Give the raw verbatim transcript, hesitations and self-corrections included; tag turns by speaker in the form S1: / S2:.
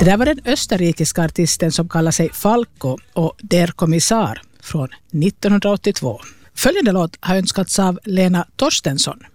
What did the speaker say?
S1: Det där var den österrikiska artisten som kallar sig Falco och Der Kommissar från nittonhundraåttiotvå. Följande låt har önskats av Lena Torstensson.